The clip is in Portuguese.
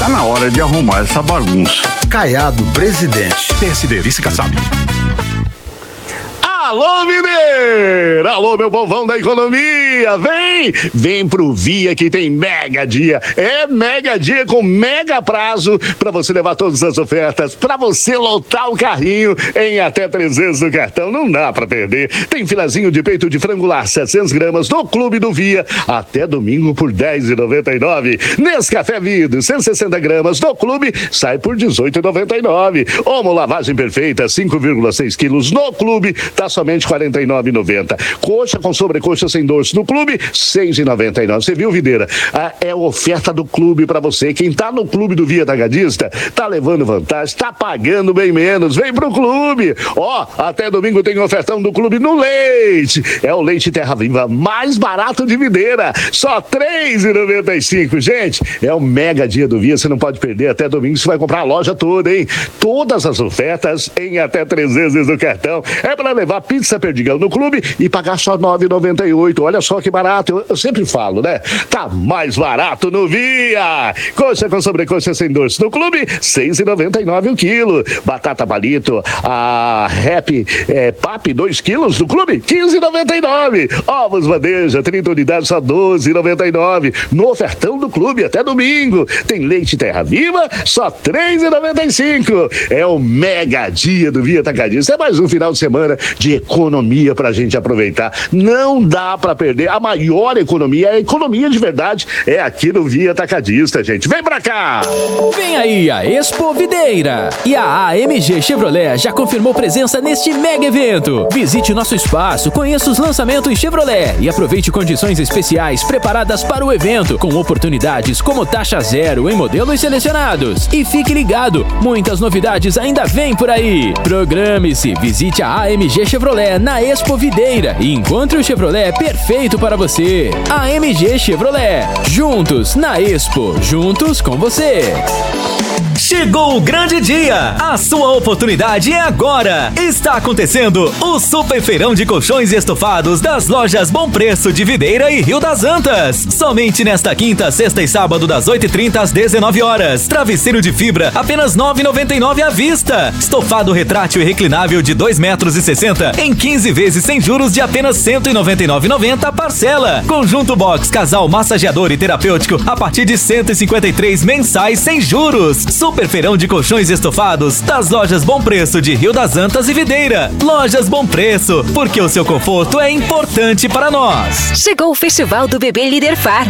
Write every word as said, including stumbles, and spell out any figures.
Tá na hora de arrumar essa bagunça. Caiado, presidente. P S D, vice Kassab. Alô, Mineiro! Alô, meu povão da economia! Vem! Vem pro Via que tem mega dia. É mega dia com mega prazo para você levar todas as ofertas, para você lotar o carrinho em até três vezes no cartão. Não dá para perder. Tem filezinho de peito de frango lá, setecentas gramas no Clube do Via até domingo por dez reais e noventa e nove centavos. Nescafé Vidro, cento e sessenta gramas no Clube, sai por dezoito reais e noventa e nove centavos. Omo Lavagem Perfeita, cinco vírgula seis quilos no Clube, tá somente quarenta e nove reais e noventa centavos. Coxa com sobrecoxa sem dorso no Clube, seis reais e noventa e nove centavos. Você viu, Videira? Ah, é a oferta do Clube para você. Quem tá no Clube do Via Atacadista tá levando vantagem, tá pagando bem menos. Vem pro Clube. Ó, até domingo tem ofertão do Clube no leite. É o leite Terra Viva mais barato de Videira. Só três reais e noventa e cinco centavos. Gente, é o mega dia do Via. Você não pode perder. Até domingo você vai comprar a loja toda, hein? Todas as ofertas em até três vezes no cartão. É para levar pizza Perdigão no Clube e pagar só nove reais e noventa e oito centavos. Olha só que barato. Eu, eu sempre falo, né? Tá mais barato no Via. Coxa com sobrecoxa sem dorso no Clube, seis reais e noventa e nove centavos o quilo. Batata palito, a Happy é, Pap, dois quilos no Clube, quinze reais e noventa e nove centavos. Ovos bandeja, trinta unidades, só doze reais e noventa e nove centavos. No ofertão do Clube até domingo. Tem leite Terra Viva, só três reais e noventa e cinco centavos. É o mega dia do Via Atacadista. É mais um final de semana de economia pra gente aproveitar. Não dá pra perder. A maior economia, a economia de verdade, é aqui no Via Atacadista, gente. Vem pra cá! Vem aí a Expo Videira. E a A M G Chevrolet já confirmou presença neste mega evento. Visite nosso espaço, conheça os lançamentos Chevrolet e aproveite condições especiais preparadas para o evento, com oportunidades como taxa zero em modelos selecionados. E fique ligado, muitas novidades ainda vêm por aí. Programe-se, visite a A M G Chevrolet na Expo Videira e encontre o Chevrolet perfeito para você. A M G Chevrolet, juntos na Expo, juntos com você. Chegou o grande dia! A sua oportunidade é agora! Está acontecendo o Super Feirão de Colchões e Estofados das lojas Bom Preço de Videira e Rio das Antas. Somente nesta quinta, sexta e sábado, das oito e trinta às dezenove horas. Travesseiro de fibra, apenas nove reais e noventa e nove centavos à vista. Estofado retrátil e reclinável de dois metros e sessenta em quinze vezes sem juros de apenas cento e noventa e nove reais e noventa centavos parcela. Conjunto box, casal, massageador e terapêutico a partir de cento e cinquenta e três reais mensais sem juros. Super Feirão de Colchões e Estofados das lojas Bom Preço de Rio das Antas e Videira. Lojas Bom Preço, porque o seu conforto é importante para nós. Chegou o Festival do Bebê Líder Farm.